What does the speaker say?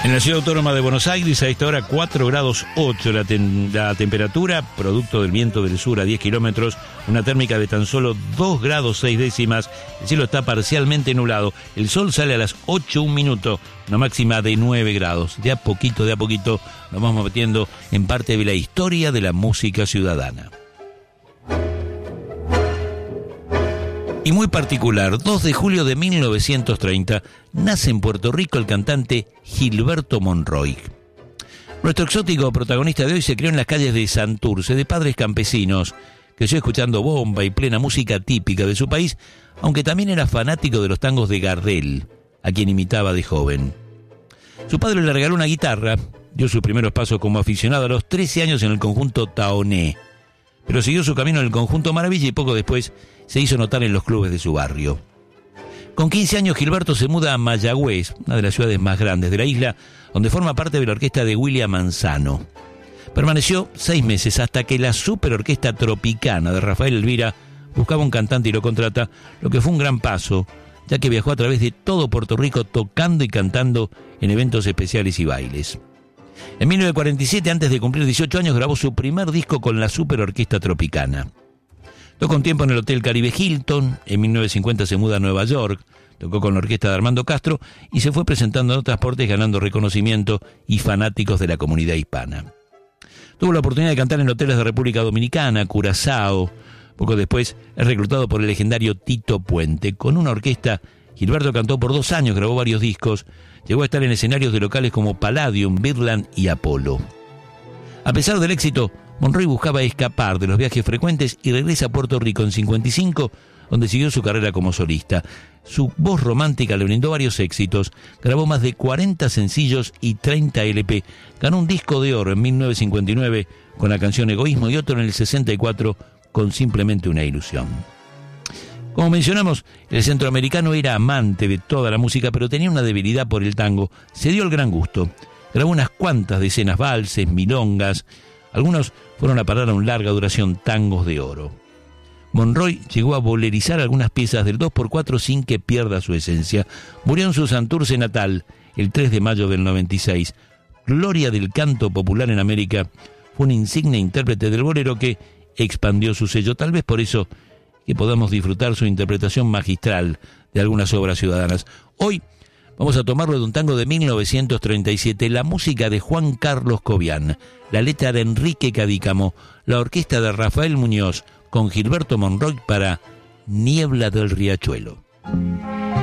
En la ciudad autónoma de Buenos Aires, a esta hora 4 grados 8 la temperatura, producto del viento del sur a 10 kilómetros, una térmica de tan solo 2 grados 6 décimas, el cielo está parcialmente nublado, el sol sale a las 8:01, una máxima de 9 grados. De a poquito nos vamos metiendo en parte de la historia de la música ciudadana. Y muy particular, 2 de julio de 1930, nace en Puerto Rico el cantante Gilberto Monroy. Nuestro exótico protagonista de hoy se crió en las calles de Santurce, de padres campesinos, creció escuchando bomba y plena música típica de su país, aunque también era fanático de los tangos de Gardel, a quien imitaba de joven. Su padre le regaló una guitarra, dio sus primeros pasos como aficionado a los 13 años en el conjunto Taoné, pero siguió su camino en el conjunto Maravilla y poco después se hizo notar en los clubes de su barrio. Con 15 años Gilberto se muda a Mayagüez, una de las ciudades más grandes de la isla, donde forma parte de la orquesta de William Manzano. Permaneció 6 meses hasta que la superorquesta Tropicana de Rafael Elvira buscaba un cantante y lo contrata, lo que fue un gran paso, ya que viajó a través de todo Puerto Rico tocando y cantando en eventos especiales y bailes. En 1947, antes de cumplir 18 años, grabó su primer disco con la superorquesta Tropicana. Tocó un tiempo en el Hotel Caribe Hilton, en 1950 se muda a Nueva York, tocó con la orquesta de Armando Castro y se fue presentando en otras partes ganando reconocimiento y fanáticos de la comunidad hispana. Tuvo la oportunidad de cantar en hoteles de República Dominicana, Curazao. Poco después es reclutado por el legendario Tito Puente. Con una orquesta, Gilberto cantó por 2 años, grabó varios discos, llegó a estar en escenarios de locales como Palladium, Birdland y Apolo. A pesar del éxito, Monroy buscaba escapar de los viajes frecuentes y regresa a Puerto Rico en 55, donde siguió su carrera como solista. Su voz romántica le brindó varios éxitos, grabó más de 40 sencillos y 30 LP, ganó un disco de oro en 1959 con la canción Egoísmo y otro en el 64 con Simplemente una ilusión. Como mencionamos, el centroamericano era amante de toda la música, pero tenía una debilidad por el tango. Se dio el gran gusto. Grabó unas cuantas decenas valses, milongas. Algunos fueron a parar a un larga duración tangos de oro. Monroy llegó a bolerizar algunas piezas del 2x4 sin que pierda su esencia. Murió en su Santurce natal el 3 de mayo del 96. Gloria del canto popular en América, fue un insigne intérprete del bolero que expandió su sello. Tal vez por eso que podamos disfrutar su interpretación magistral de algunas obras ciudadanas. Hoy vamos a tomarlo de un tango de 1937, la música de Juan Carlos Cobian, la letra de Enrique Cadícamo, la orquesta de Rafael Muñoz, con Gilberto Monroy para Niebla del Riachuelo.